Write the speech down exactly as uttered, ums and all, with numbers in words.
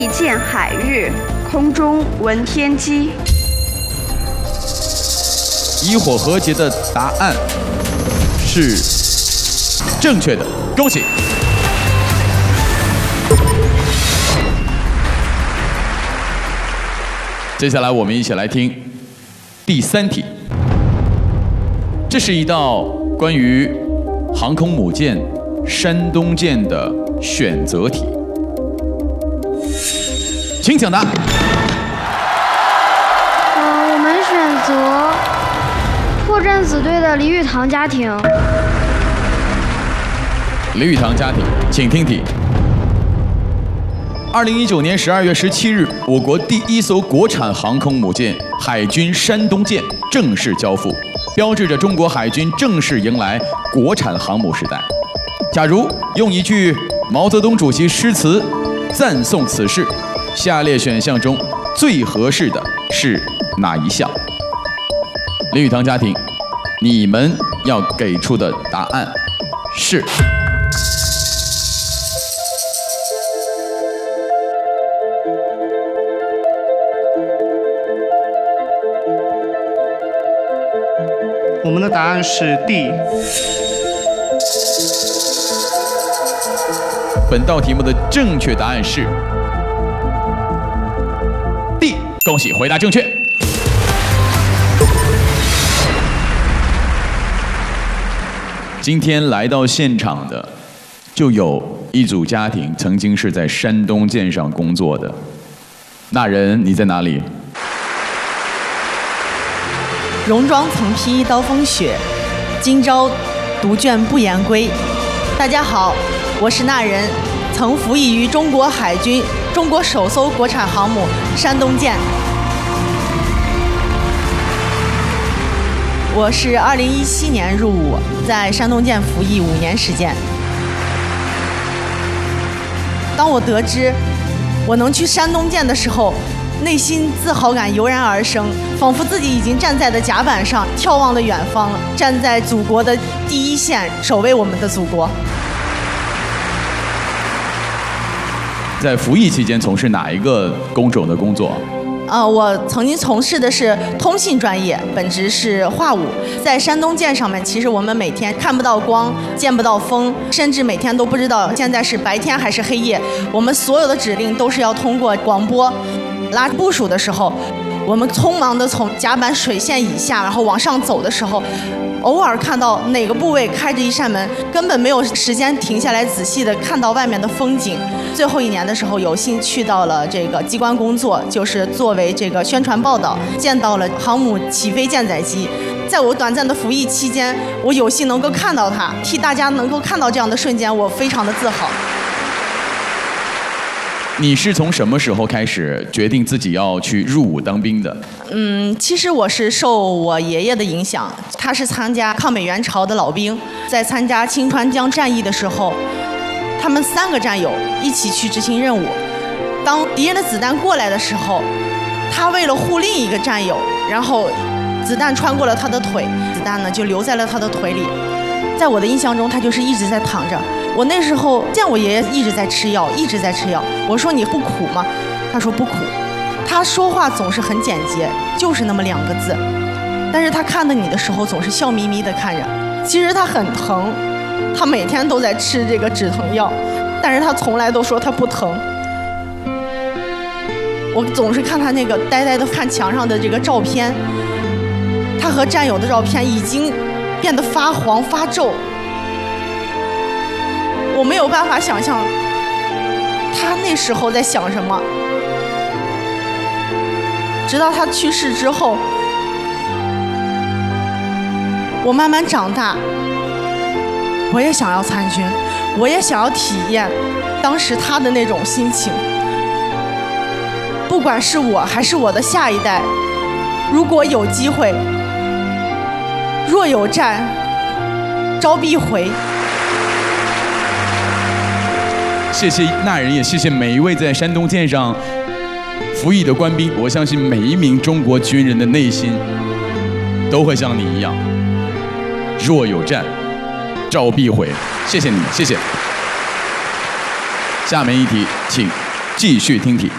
地见海日，空中闻天鸡。 以火和节的答案是正确的，恭喜！接下来我们一起来听第三题，这是一道关于航空母舰山东舰的选择题，请抢答。 嗯，我们选择破战死队的李雨堂家庭。 李雨堂家庭，请听题。二零一九年十二月十七日，我国第一艘国产航空母舰海军山东舰正式交付，标志着中国海军正式迎来国产航母时代。假如用一句毛泽东主席诗词赞颂此事，下列选项中最合适的是哪一项？李雨堂家庭，你们要给出的答案是。 我们的答案是 D。 本道题目的正确答案是 D， 恭喜回答正确。今天来到现场的，就有一组家庭曾经是在山东舰上工作的。那人你在哪里？ 戎装曾披一刀风雪，今朝独卷不言归。大家好，我是那人，曾服役于中国海军中国首艘国产航母山东舰。我是二零一七年入伍，在山东舰服役五年时间。当我得知我能去山东舰的时候，内心自豪感油然而生，仿佛自己已经站在了甲板上，眺望了远方，站在祖国的第一线，守卫我们的祖国。 在服役期间从事哪一个工种的工作？ 呃，我曾经从事的是通信专业，本职是话务。在山东舰上面，其实我们每天看不到光，见不到风，甚至每天都不知道现在是白天还是黑夜。我们所有的指令都是要通过广播。拉部署的时候，我们匆忙地从甲板水线以下，然后往上走的时候，偶尔看到哪个部位开着一扇门，根本没有时间停下来仔细地看到外面的风景。最后一年的时候，有幸去到了这个机关工作，就是作为这个宣传报道，见到了航母起飞舰载机。在我短暂的服役期间，我有幸能够看到它，替大家能够看到这样的瞬间，我非常的自豪。 你是从什么时候开始决定自己要去入伍当兵的？ 嗯，其实我是受我爷爷的影响，他是参加抗美援朝的老兵，在参加清川江战役的时候，他们三个战友一起去执行任务。当敌人的子弹过来的时候，他为了护另一个战友，然后子弹穿过了他的腿，子弹呢就留在了他的腿里。在我的印象中，他就是一直在躺着。我那时候见我爷爷一直在吃药，一直在吃药。我说你不苦吗？他说不苦。他说话总是很简洁，就是那么两个字。但是他看着你的时候总是笑眯眯地看着。其实他很疼，他每天都在吃这个止疼药，但是他从来都说他不疼。我总是看他那个呆呆地看墙上的这个照片，他和战友的照片已经变得发黄发皱。我没有办法想象他那时候在想什么。直到他去世之后，我慢慢长大，我也想要参军，我也想要体验当时他的那种心情。不管是我还是我的下一代，如果有机会，若有战，招必回。 谢谢那人，也谢谢每一位在山东舰上服役的官兵。我相信每一名中国军人的内心都会像你一样，若有战，召必回。谢谢你们，谢谢。下面一题，请继续听题。